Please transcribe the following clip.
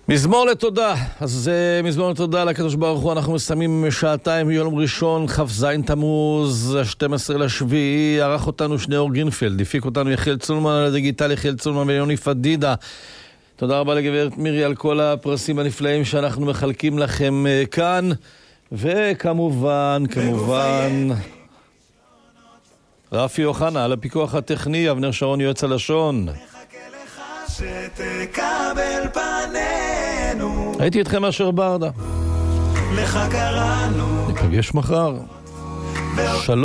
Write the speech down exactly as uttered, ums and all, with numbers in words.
מזמור לתודה. אז uh, מזמור לתודה לקדוש ברוך הוא. אנחנו מסיימים שעתיים יום ראשון כ"ז תמוז שתים עשרה לשביעי. ערך אותנו שניאור גרינפלד, הפיק אותנו יחיאל צולמן, על הדיגיטל יחיאל צולמן ויוני פדידה. תודה רבה לגברת מירי על כל הפרסים הנפלאים שאנחנו מחלקים לכם uh, כאן. וכמובן כמובן רפי יוחנה על הפיקוח הטכני, אבנר שרון יועץ הלשון. שתקבל פנינו, הייתי איתכם אשר ברדה. לך קראנו, נפגש מחר. שלום.